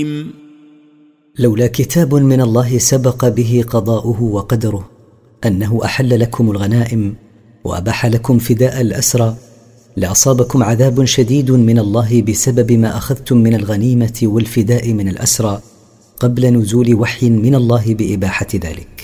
لولا كتاب من الله سبق به قضاؤه وقدره أنه أحل لكم الغنائم وأباح لكم فداء الأسرى لأصابكم عذاب شديد من الله بسبب ما أخذتم من الغنيمة والفداء من الأسرى قبل نزول وحي من الله بإباحة ذلك.